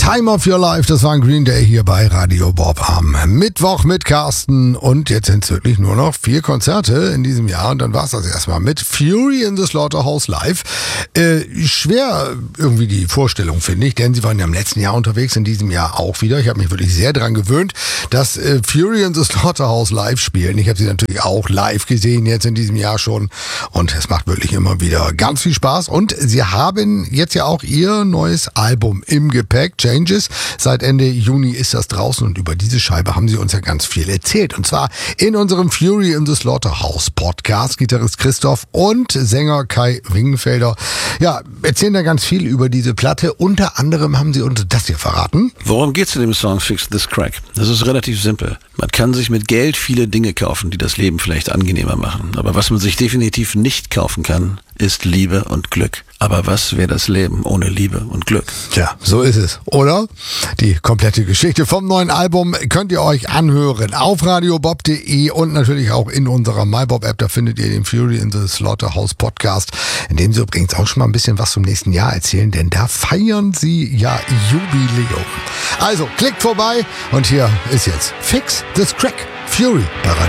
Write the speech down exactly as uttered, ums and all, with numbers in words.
Time of Your Life, das war ein Green Day hier bei Radio Bob am Mittwoch mit Carsten. Und jetzt sind es wirklich nur noch vier Konzerte in diesem Jahr. Und dann war es das erstmal mit Fury in the Slaughterhouse Live. Äh, schwer irgendwie die Vorstellung, finde ich, denn sie waren ja im letzten Jahr unterwegs, in diesem Jahr auch wieder. Ich habe mich wirklich sehr daran gewöhnt, dass äh, Fury in the Slaughterhouse Live spielen. Ich habe sie natürlich auch live gesehen, jetzt in diesem Jahr schon. Und es macht wirklich immer wieder ganz viel Spaß. Und sie haben jetzt ja auch ihr neues Album im Gepäck, Changes. Seit Ende Juni ist das draußen und über diese Scheibe haben sie uns ja ganz viel erzählt. Und zwar in unserem Fury in the Slaughterhouse Podcast. Gitarrist Christoph und Sänger Kai Wingenfelder, ja, erzählen da ganz viel über diese Platte. Unter anderem haben sie uns das hier verraten. Worum geht's in dem Song Fix This Crack? Das ist relativ simpel. Man kann sich mit Geld viele Dinge kaufen, die das Leben vielleicht angenehmer machen. Aber was man sich definitiv nicht kaufen kann, ist Liebe und Glück. Aber was wäre das Leben ohne Liebe und Glück? Tja, so ist es, oder? Die komplette Geschichte vom neuen Album könnt ihr euch anhören auf radiobob punkt de und natürlich auch in unserer MyBob-App. Da findet ihr den Fury in the Slaughterhouse Podcast, in dem sie übrigens auch schon mal ein bisschen was zum nächsten Jahr erzählen, denn da feiern sie ja Jubiläum. Also, klickt vorbei und hier ist jetzt Fix This Crack, Fury bei Radio